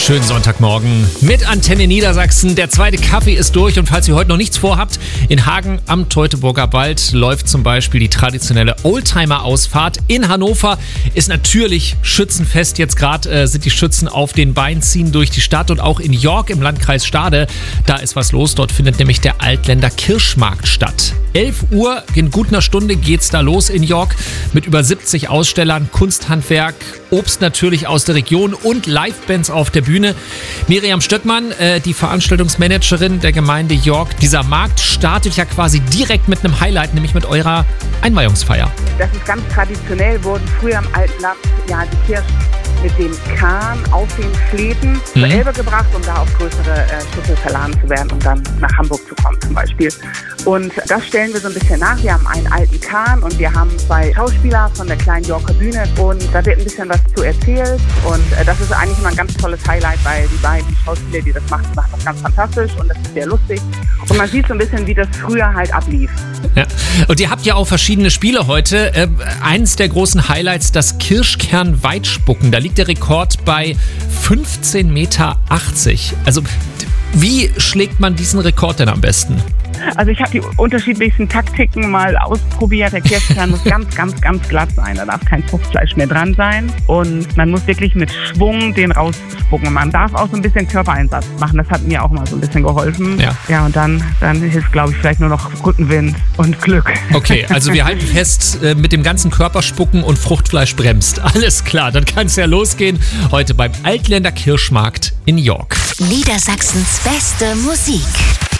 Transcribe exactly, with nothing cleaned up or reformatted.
Schönen Sonntagmorgen mit Antenne Niedersachsen. Der zweite Kaffee ist durch und falls ihr heute noch nichts vorhabt, in Hagen am Teutoburger Wald läuft zum Beispiel die traditionelle Oldtimer-Ausfahrt. In Hannover ist natürlich Schützenfest. Jetzt gerade äh, sind die Schützen auf den Beinen, ziehen durch die Stadt und auch in York im Landkreis Stade, da ist was los. Dort findet nämlich der Altländer Kirschmarkt statt. elf Uhr, in gut einer Stunde geht's da los in York mit über siebzig Ausstellern, Kunsthandwerk, Obst natürlich aus der Region und Livebands auf der Bühne. Miriam Stöckmann, äh, die Veranstaltungsmanagerin der Gemeinde York. Dieser Markt startet ja quasi direkt mit einem Highlight, nämlich mit eurer Einweihungsfeier. Das ist ganz traditionell, wurden früher im alten Land ja die Kirschen mit dem Kahn auf den Fleten zur Mhm. Elbe gebracht, um da auf größere äh, Schiffe verladen zu werden und dann nach Hamburg zu kommen zum Beispiel. Und das stellen wir so ein bisschen nach. Wir haben einen alten Kahn und wir haben zwei Schauspieler von der kleinen Yorker Bühne und da wird ein bisschen was zu erzählt und äh, das ist eigentlich immer ein ganz tolles Highlight, weil die beiden Schauspieler, die das machen, machen das ganz fantastisch und das ist sehr lustig und man sieht so ein bisschen, wie das früher halt ablief. Ja. Und ihr habt ja auch verschiedene Spiele heute. Äh, eins der großen Highlights, das Kirschkern-Weitspucken. Da liegt der Rekord bei fünfzehn Meter achtzig. Also wie schlägt man diesen Rekord denn am besten? Also ich habe die unterschiedlichsten Taktiken mal ausprobiert. Der Kirschkern muss ganz, ganz, ganz glatt sein. Da darf kein Fruchtfleisch mehr dran sein. Und man muss wirklich mit Schwung den rausspucken. Man darf auch so ein bisschen Körpereinsatz machen. Das hat mir auch mal so ein bisschen geholfen. Ja, ja und dann, dann hilft, glaube ich, vielleicht nur noch Rückenwind und Glück. Okay, also wir halten fest, äh, mit dem ganzen Körper spucken und Fruchtfleisch bremst. Alles klar, dann kann es ja losgehen. Heute beim Altländer Kirschmarkt in York. Niedersachsens beste Musik.